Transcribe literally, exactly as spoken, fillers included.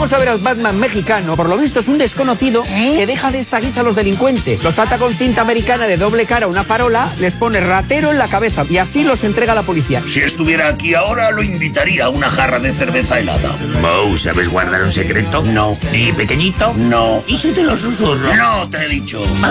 Vamos a ver al Batman mexicano. Por lo visto es un desconocido ¿Eh? que deja de esta guisa a los delincuentes. Los ata con cinta americana de doble cara a una farola, les pone ratero en la cabeza y así los entrega a la policía. Si estuviera aquí ahora, lo invitaría a una jarra de cerveza helada. Moe, ¿sabes guardar un secreto? No. ¿Y pequeñito? No. ¿Y si te lo susurro? No, te he dicho.